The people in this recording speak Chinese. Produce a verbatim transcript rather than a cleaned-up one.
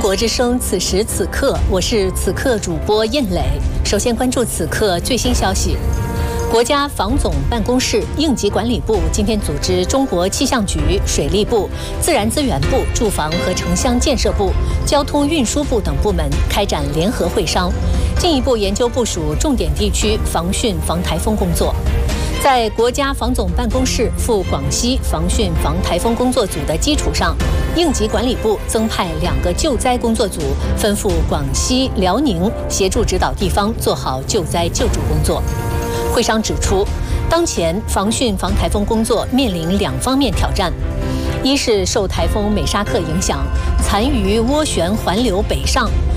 国之声，此时此刻，我是此刻主播燕磊。首先关注此刻最新消息。国家防总办公室、应急管理部今天组织中国气象局、水利部、自然资源部、住房和城乡建设部、交通运输部等部门开展联合会商，进一步研究部署重点地区防汛防台风工作。在国家防总办公室赴广西防汛防台风工作组的基础上，应急管理部增派两个救灾工作组，分赴广西、辽宁，协助指导地方做好救灾救助工作。会商指出，当前防汛防台风工作面临两方面挑战：一是受台风美沙克影响，残余涡旋环流北上，